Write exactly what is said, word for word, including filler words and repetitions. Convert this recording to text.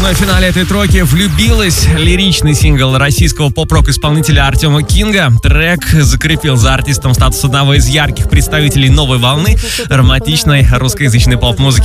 ну и в финале этой тройки «Влюбилась». Лиричный сингл российского поп-рок-исполнителя Артема Кинга. Трек закрепил за артистом статус одного из ярких представителей новой волны романтичной русскоязычной поп-музыки.